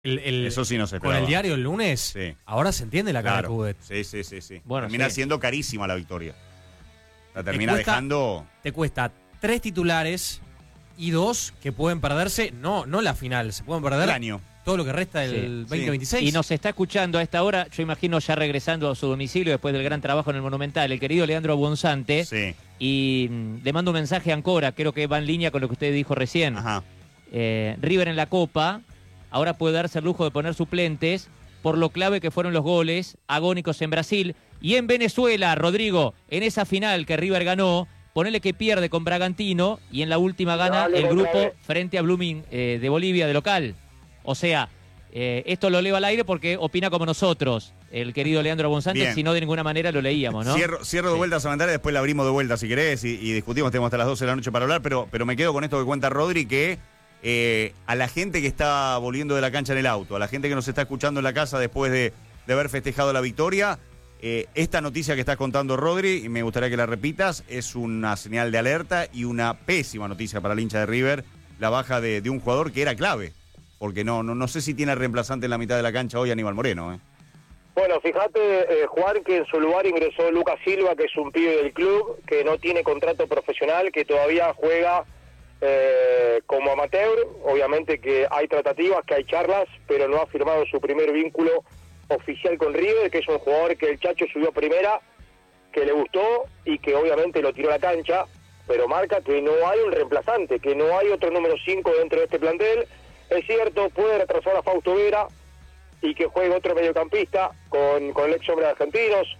Eso sí no se con esperaba. el diario el lunes, Sí. ahora se entiende la cara de Claro. Coudet. Sí. Bueno, termina sí. siendo carísima la victoria. La termina cuesta- dejando... Te cuesta 3 titulares y 2 que pueden perderse, no la final, se pueden perder el año. todo lo que resta del Sí. 2026. Y nos está escuchando a esta hora, yo imagino ya regresando a su domicilio después del gran trabajo en el Monumental, el querido Leandro Bonzante. Sí. Y le mando un mensaje a Ancora, creo que va en línea con lo que usted dijo recién. Ajá. River en la Copa, ahora puede darse el lujo de poner suplentes por lo clave que fueron los goles agónicos en Brasil. Y en Venezuela, Rodrigo, en esa final que River ganó, ponele que pierde con Bragantino y en la última gana Dale, el otra grupo vez. frente a Blooming de Bolivia de local. O sea, esto lo leo al aire porque opina como nosotros, el querido Leandro Bonzante, Bien. si no de ninguna manera lo leíamos, ¿no? Cierro de vuelta a Samantha, después la abrimos de vuelta si querés y discutimos, tenemos hasta las 12 de la noche para hablar, pero me quedo con esto que cuenta Rodri, que a la gente que está volviendo de la cancha en el auto, a la gente que nos está escuchando en la casa después de haber festejado la victoria, esta noticia que estás contando, Rodri, y me gustaría que la repitas, es una señal de alerta y una pésima noticia para el hincha de River, la baja de un jugador que era clave, porque no sé si tiene reemplazante en la mitad de la cancha hoy Aníbal Moreno. Bueno, fíjate, Juan, que en su lugar ingresó Lucas Silva, que es un pibe del club, que no tiene contrato profesional, que todavía juega como amateur. Obviamente que hay tratativas, que hay charlas, pero no ha firmado su primer vínculo oficial con River, que es un jugador que el Chacho subió a primera, que le gustó y que obviamente lo tiró a la cancha, pero marca que no hay un reemplazante, que no hay otro número 5 dentro de este plantel. Es cierto, puede retrasar a Fausto Vera y que juegue otro mediocampista con el ex hombre de Argentinos,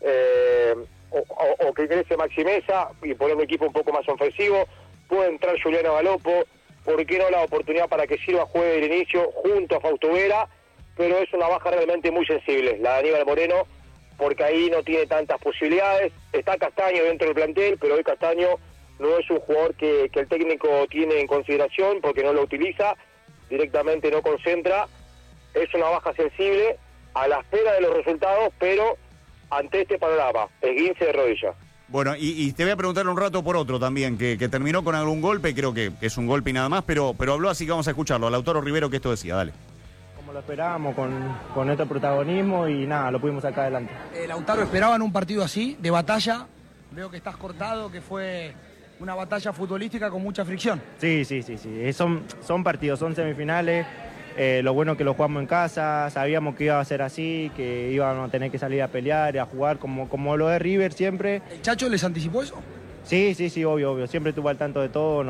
o que crece Maxi Mesa y poner un equipo un poco más ofensivo. Puede entrar Juliano Galopo, ¿por qué no la oportunidad para que Silva juegue el inicio junto a Fausto Vera? Pero es una baja realmente muy sensible, la de Aníbal Moreno, porque ahí no tiene tantas posibilidades. Está Castaño dentro del plantel, pero hoy Castaño no es un jugador que el técnico tiene en consideración porque no lo utiliza, directamente no concentra. Es una baja sensible a la espera de los resultados, pero ante este panorama, esguince de rodilla. Bueno, y te voy a preguntar un rato por otro también, que terminó con algún golpe, creo que es un golpe y nada más, pero habló, así que vamos a escucharlo, a Lautaro Rivero, que esto decía, dale. Como lo esperábamos, con nuestro protagonismo y nada, lo pudimos sacar adelante. Lautaro, ¿esperaban un partido así, de batalla? Veo que estás cortado, que fue una batalla futbolística con mucha fricción. Sí. Son partidos, son semifinales. Lo bueno que lo jugamos en casa, sabíamos que iba a ser así, que íbamos a tener que salir a pelear y a jugar como lo de River siempre. ¿El Chacho les anticipó eso? Sí, obvio. Siempre estuvo al tanto de todo,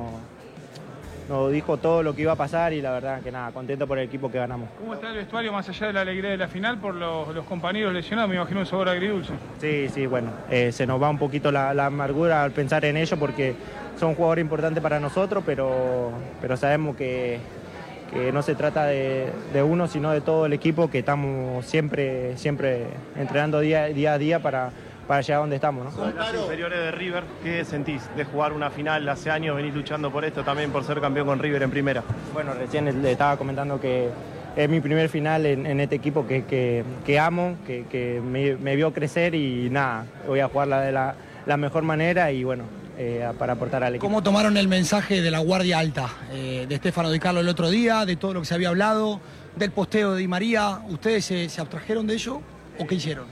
nos dijo todo lo que iba a pasar y la verdad que nada, contento por el equipo que ganamos. ¿Cómo está el vestuario más allá de la alegría de la final por los compañeros lesionados? Me imagino un sabor agridulce. Sí, bueno, se nos va un poquito la amargura al pensar en ello porque son jugadores importantes para nosotros, pero sabemos que no se trata de uno, sino de todo el equipo, que estamos siempre entrenando día a día para llegar a donde estamos, ¿no? Las inferiores de River, ¿qué sentís de jugar una final hace años, venís luchando por esto también, por ser campeón con River en primera? Bueno, recién le estaba comentando que es mi primer final en este equipo que amo, que me vio crecer y nada, voy a jugarla de la mejor manera y bueno, para aportar al equipo. ¿Cómo tomaron el mensaje de la guardia alta de Stefano Di Carlo el otro día, de todo lo que se había hablado, del posteo de Di María? ¿Ustedes se abstrajeron de ello o qué hicieron?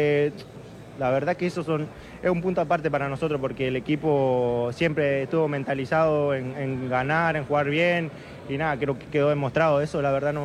La verdad que eso es un punto aparte para nosotros porque el equipo siempre estuvo mentalizado en ganar, en jugar bien y nada, creo que quedó demostrado eso. La verdad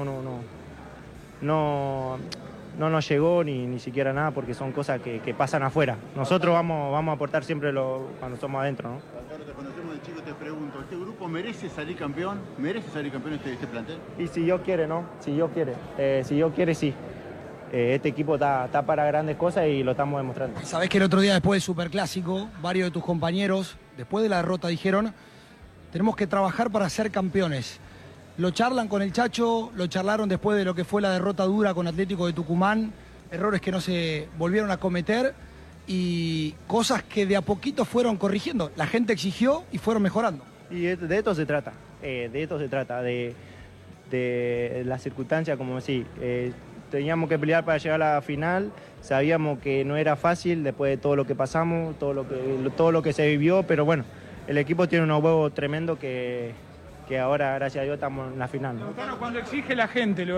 no nos llegó ni siquiera nada porque son cosas que pasan afuera. Nosotros vamos a aportar siempre cuando somos adentro, ¿no? Te conocemos de chico, te pregunto, ¿este grupo merece salir campeón? ¿Merece salir campeón este plantel? Y si Dios quiere, ¿no? Si Dios quiere, sí. Este equipo está para grandes cosas y lo estamos demostrando. Sabés que el otro día después del Superclásico, varios de tus compañeros, después de la derrota, dijeron: tenemos que trabajar para ser campeones. Lo charlan con el Chacho, lo charlaron después de lo que fue la derrota dura con Atlético de Tucumán, errores que no se volvieron a cometer y cosas que de a poquito fueron corrigiendo. La gente exigió y fueron mejorando. Y de esto se trata, de las circunstancias, como decís. Teníamos que pelear para llegar a la final, sabíamos que no era fácil después de todo lo que pasamos, todo lo que se vivió, pero bueno, el equipo tiene unos huevos tremendos que que ahora, gracias a Dios, estamos en la final. Lautaro, cuando exige la gente,